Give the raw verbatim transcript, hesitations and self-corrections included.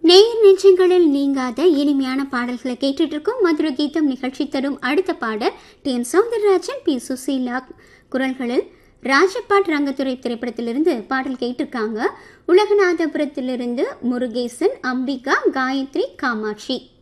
நேயர் நெஞ்சங்களில் நீங்காத இனிமையான பாடல்களை கேட்டுட்டு இருக்கும் மதுரை கீதம் நிகழ்ச்சி தரும் அடுத்த பாடல் T N Soundararajan, B Susheela குரல்களில் ராஜபாட் ரங்கத்துறை திரைப்படத்திலிருந்து பாடல் கேட்டிருக்காங்க. உலகநாதபுரத்திலிருந்து முருகேசன், அம்பிகா, காயத்ரி, காமாட்சி.